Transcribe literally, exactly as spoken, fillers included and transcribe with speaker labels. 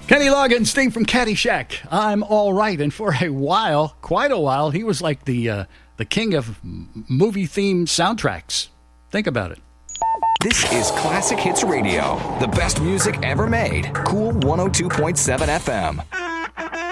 Speaker 1: Kenny Loggins, theme from Caddyshack. I'm all right. And for a while, quite a while, he was like the uh, the king of movie-themed soundtracks. Think about it.
Speaker 2: This is Classic Hits Radio, the best music ever made. Cool one oh two point seven F M.